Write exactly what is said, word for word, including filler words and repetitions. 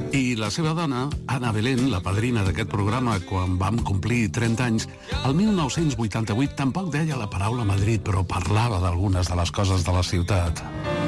I la seva dona, Ana Belén, la padrina d'aquest programa quan vam complir trenta anys, el mil nou-cents vuitanta-vuit tampoc deia la paraula Madrid, però parlava d'algunes de les coses de la ciutat.